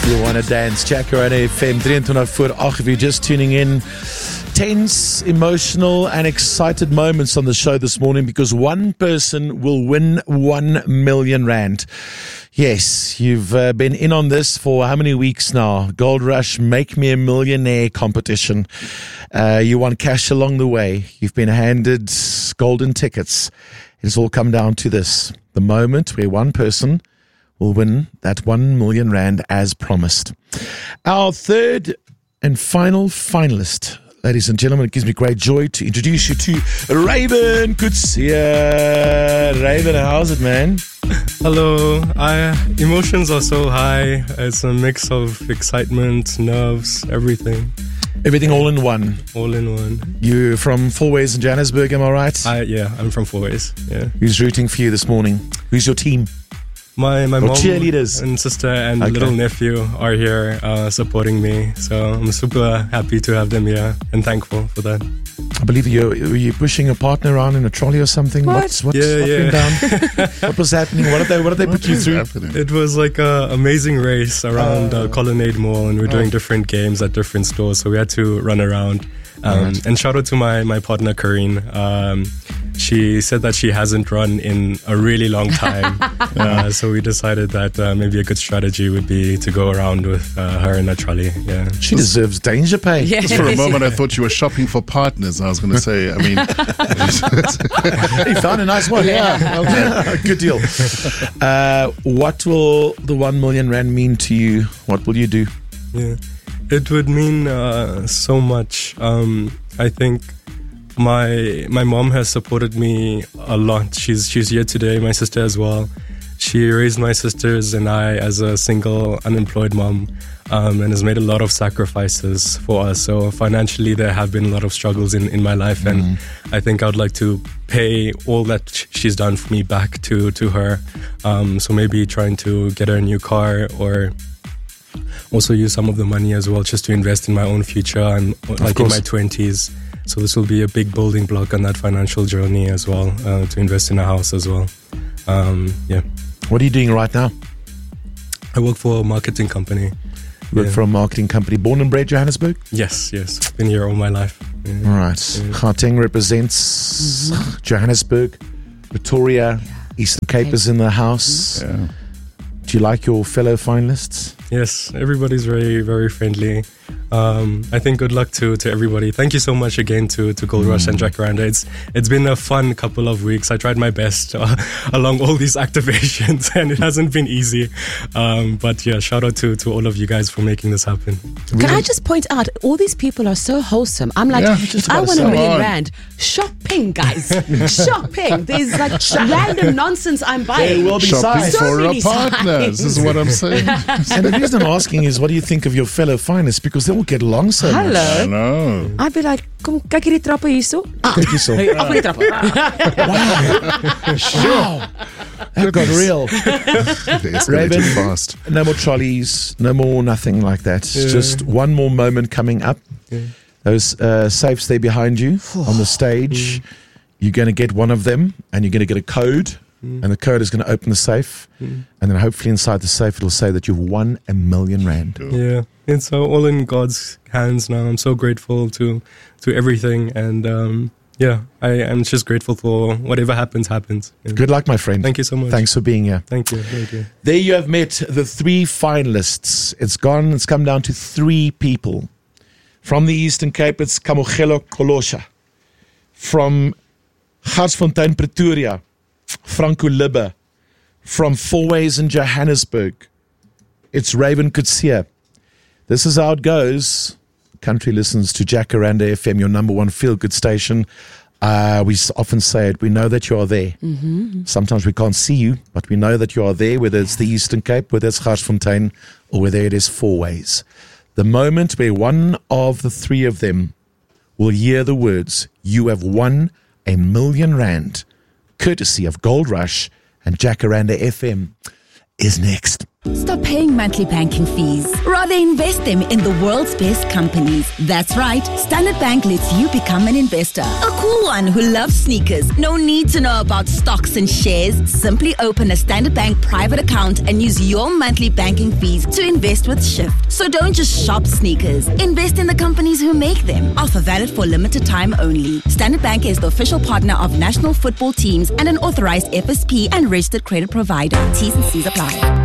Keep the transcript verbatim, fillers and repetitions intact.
You want to dance, Jacaranda F M, twenty-two voor agt. If you're just tuning in, tense, emotional and excited moments on the show this morning because one person will win one million rand. Yes, you've uh, been in on this for how many weeks now? Gold Rush Make Me a Millionaire competition. Uh, you won cash along the way. You've been handed golden tickets. It's all come down to this. The moment where one person will win that one million rand as promised. Our third and final finalist, ladies and gentlemen, it gives me great joy to introduce you to Rayven Coetzee. Rayven, how's it, man? Hello. I, emotions are so high. It's a mix of excitement, nerves, everything. Everything all in one. All in one. You're from Fourways in Johannesburg, am I right? I, yeah, I'm from Fourways. Yeah. Who's rooting for you this morning? Who's your team? My my or mom cheerleaders. and sister and Okay. little nephew are here uh, supporting me. So I'm super happy to have them here and thankful for that. I believe you were you pushing a partner around in a trolley or something. What? What's, what's Yeah, what yeah. went down? What was happening? What did they what did they put you through? It was like a amazing race around Oh. uh, Colonnade Mall, and we're doing Oh. different games at different stores. So we had to run around. Um, Right. And shout out to my my partner Karine. Um, she said that she hasn't run in a really long time. uh, so we decided that uh, maybe a good strategy would be to go around with uh, her in a trolley. Yeah. She deserves danger pay. Yeah. Just for a moment, I thought you were shopping for partners. I was going to say, I mean, You found a nice one. Yeah. Okay. Good deal. Uh, what will the one million rand mean to you? What will you do? Yeah, it would mean uh, so much. Um, I think my my mom has supported me a lot. She's she's here today. My sister as well. She raised my sisters and I as a single, unemployed mom, um, and has made a lot of sacrifices for us. So financially, there have been a lot of struggles in, in my life, and Mm. I think I would like to pay all that sh- she's done for me back to to her. Um, so maybe trying to get her a new car, or also use some of the money as well just to invest in my own future. I'm like in course. my twenties, so this will be a big building block on that financial journey as well, uh, to invest in a house as well. Um, yeah, What are you doing right now? I work for a marketing company. You work Yeah. for a marketing company. Born and bred Johannesburg? Yes, yes, been here all my life. Yeah. All right. Gauteng represents Johannesburg, Pretoria, Eastern Cape is in the house. yeah. Do you like your fellow finalists? Yes, everybody's very, very friendly. Um, I think good luck to, to everybody. Thank you so much again to, to Gold Rush and Jacaranda. It's it's been a fun couple of weeks. I tried my best uh, along all these activations, and it hasn't been easy. Um, but yeah, shout out to, to all of you guys for making this happen. Can I just point out, all these people are so wholesome. I'm like, Yeah, if I about won to a say. million Come on. rand, shopping, guys. Shopping. There's like random nonsense I'm buying. will be Shopping size. So for a many partner. signs. This is what I'm saying. And the reason I'm asking is, what do you think of your fellow finalists? Because they all get along so much. I Hello. know. I'd be like, kom kyk hierdie trappe hierso. Ah, Thank you so much. af met die trappe. Wow. That got real. They escalated Raven. fast. No more trolleys, no more nothing like that. It's Yeah. just one more moment coming up. Yeah. Those uh, safes there behind you on the stage, you're going to get one of them and you're going to get a code. And the code is going to open the safe. And then hopefully inside the safe, it'll say that you've won a million rand. Yeah, it's uh, all in God's hands now. I'm so grateful to to everything, and um, yeah, I am just grateful for whatever happens, happens. Yeah. Good luck, my friend. Thank you so much. Thanks for being here. Thank you. Thank you. There you have met the three finalists. It's gone, it's come down to three people. From the Eastern Cape, it's Kamogelo Kolosha. From Garsfontein, Pretoria, Franco Libbe. From Fourways in Johannesburg, it's Rayven Coetzee. This is how it goes. Country listens to Jacaranda F M, your number one feel-good station. Uh, we s- often say it, we know that you are there. Mm-hmm. Sometimes we can't see you, but we know that you are there, whether it's the Eastern Cape, whether it's Garsfontein, or whether it is Fourways. The moment where one of the three of them will hear the words, "You have won a million rand," courtesy of Gold Rush and Jacaranda F M, is next. Stop paying monthly banking fees. Rather invest them in the world's best companies. That's right. Standard Bank lets you become an investor. A cool one who loves sneakers. No need to know about stocks and shares. Simply open a Standard Bank private account and use your monthly banking fees to invest with Shift. So don't just shop sneakers. Invest in the companies who make them. Offer valid for limited time only. Standard Bank is the official partner of national football teams and an authorized F S P and registered credit provider. T's and C's apply.